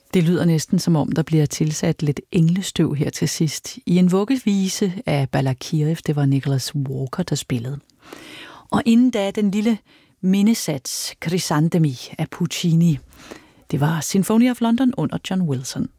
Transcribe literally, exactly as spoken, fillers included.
Det lyder næsten som om, der bliver tilsat lidt englestøv her til sidst. I en vuggevise af Balakirev, det var Nicholas Walker, der spillede. Og inden da den lille mindesats Chrysantemi af Puccini. Det var Symphony of London under John Wilson.